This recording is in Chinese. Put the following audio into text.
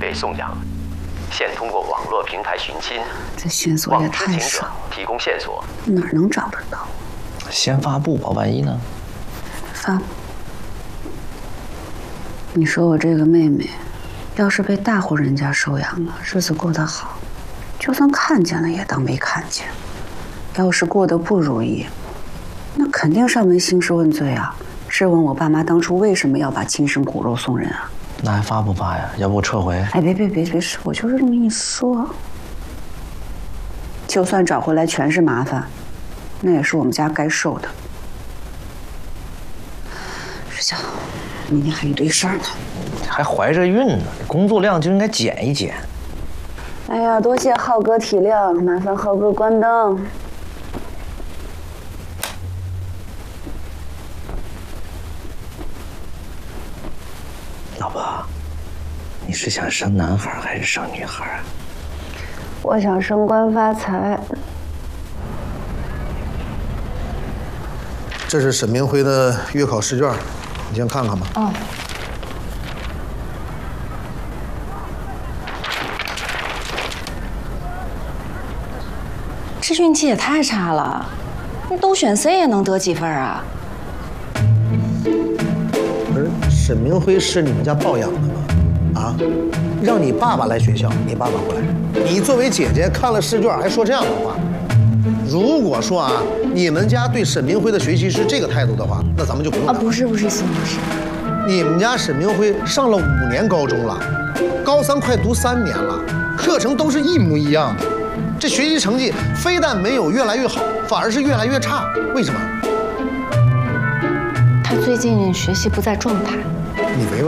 被送养，现通过网络平台寻亲， 这线索也太少， 提供线索， 哪能找得到？ 先发布吧，万一呢？ 发布。你说我这个妹妹，要是被大户人家收养了，日子过得好，就算看见了也当没看见；要是过得不如意，那肯定上门兴师问罪啊，质问我爸妈当初为什么要把亲生骨肉送人啊？ 那还发不发呀？要不我撤回？ 哎，别，我就是这么一说。就算找回来全是麻烦，那也是我们家该受的。睡觉，明天还一堆事儿呢。 还怀着孕呢，工作量就应该减一减。 哎呀，多谢浩哥体谅，麻烦浩哥关灯。 老婆，你是想生男孩还是生女孩啊？ 我想升官发财。 这是沈明辉的月考试卷，你先看看吧。 哦。 这运气也太差了，你都选 C 也能得几分啊？ 不是沈明辉是你们家抱养的吗？啊，让你爸爸来学校，你爸爸不来。你作为姐姐看了试卷还说这样的话，如果说啊，你们家对沈明辉的学习是这个态度的话，那咱们就不用啊，不是，孙老师， 你们家沈明辉上了5年高中了，高3快读3年了，课程都是一模一样的，这学习成绩非但没有越来越好，反而是越来越差，为什么？ 他最近学习不在状态。 你委婉